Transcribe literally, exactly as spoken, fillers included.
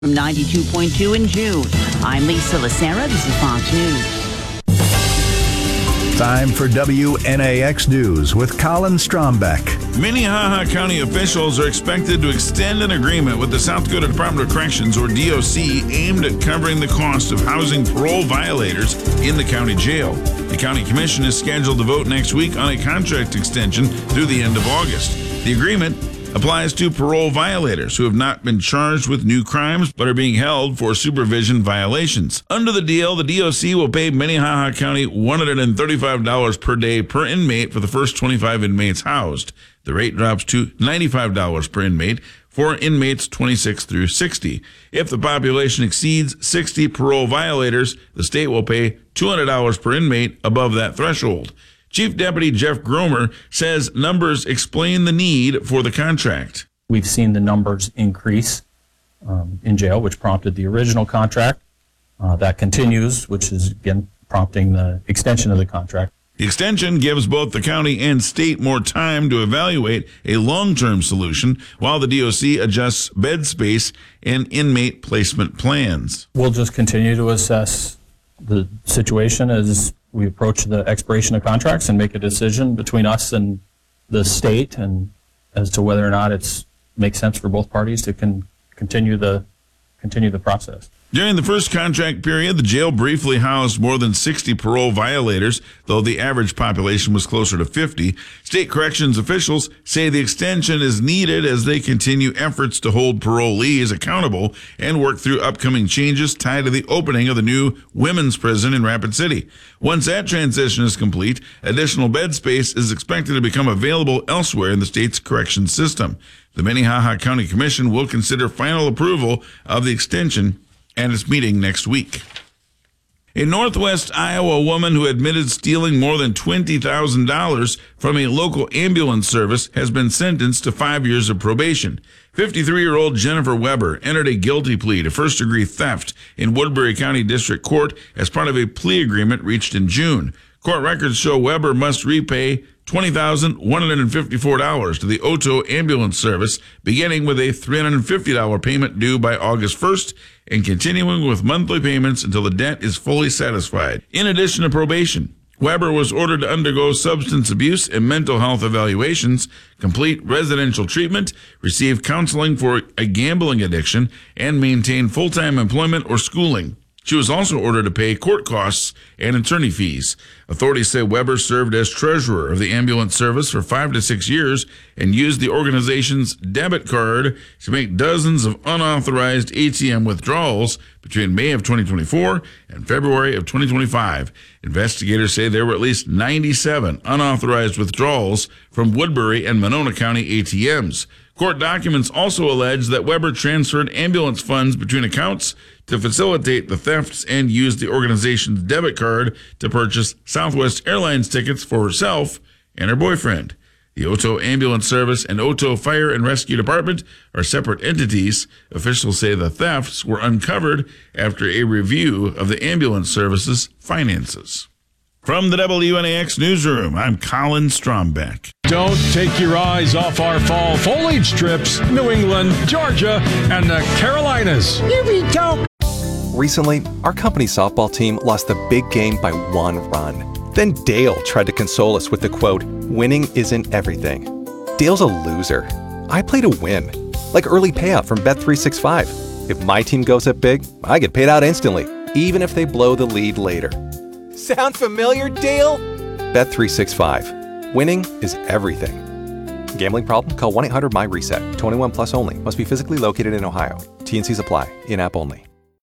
From ninety-two point two in June, I'm Lisa Lacera. This is Fox News. Time for W N A X News with Colin Strombeck. Minnehaha County officials are expected to extend an agreement with the South Dakota Department of Corrections, or D O C, aimed at covering the cost of housing parole violators in the county jail. The county commission is scheduled to vote next week on a contract extension through the end of August. The agreement applies to parole violators who have not been charged with new crimes but are being held for supervision violations. Under the deal, the D O C will pay Minnehaha County one hundred thirty-five dollars per day per inmate for the first twenty-five inmates housed. The rate drops to ninety-five dollars per inmate for inmates twenty-six through sixty. If the population exceeds sixty parole violators, the state will pay two hundred dollars per inmate above that threshold. Chief Deputy Jeff Gromer says numbers explain the need for the contract. We've seen the numbers increase um, in jail, which prompted the original contract. Uh, that continues, which is, again, prompting the extension of the contract. The extension gives both the county and state more time to evaluate a long-term solution while the D O C adjusts bed space and inmate placement plans. We'll just continue to assess the situation as we approach the expiration of contracts and make a decision between us and the state and as to whether or not it's makes sense for both parties to con- continue the continue the process. During the first contract period, the jail briefly housed more than sixty parole violators, though the average population was closer to fifty. State corrections officials say the extension is needed as they continue efforts to hold parolees accountable and work through upcoming changes tied to the opening of the new women's prison in Rapid City. Once that transition is complete, additional bed space is expected to become available elsewhere in the state's corrections system. The Minnehaha County Commission will consider final approval of the extension and its meeting next week. A Northwest Iowa woman who admitted stealing more than twenty thousand dollars from a local ambulance service has been sentenced to five years of probation. fifty-three-year-old Jennifer Weber entered a guilty plea to first-degree theft in Woodbury County District Court as part of a plea agreement reached in June. Court records show Weber must repay twenty thousand one hundred fifty-four dollars to the Oto Ambulance Service, beginning with a three hundred fifty dollars payment due by August first and continuing with monthly payments until the debt is fully satisfied. In addition to probation, Weber was ordered to undergo substance abuse and mental health evaluations, complete residential treatment, receive counseling for a gambling addiction, and maintain full-time employment or schooling. She was also ordered to pay court costs and attorney fees. Authorities say Weber served as treasurer of the ambulance service for five to six years and used the organization's debit card to make dozens of unauthorized A T M withdrawals between May of twenty twenty-four and February of twenty twenty-five. Investigators say there were at least ninety-seven unauthorized withdrawals from Woodbury and Monona County A T Ms. Court documents also allege that Weber transferred ambulance funds between accounts to facilitate the thefts and used the organization's debit card to purchase Southwest Airlines tickets for herself and her boyfriend. The Oto Ambulance Service and Oto Fire and Rescue Department are separate entities. Officials say the thefts were uncovered after a review of the ambulance service's finances. From the W N A X Newsroom, I'm Colin Strombeck. Don't take your eyes off our fall foliage strips, New England, Georgia, and the Carolinas. Here we go. Recently, our company softball team lost the big game by one run. Then Dale tried to console us with the quote, "Winning isn't everything." Dale's a loser. I play to win, like early payout from Bet three sixty-five. If my team goes up big, I get paid out instantly, even if they blow the lead later. Sound familiar, Dale? Bet three sixty-five. Winning is everything. Gambling problem? Call one eight hundred M Y RESET. twenty-one plus only. Must be physically located in Ohio. T and C's apply. In-app only.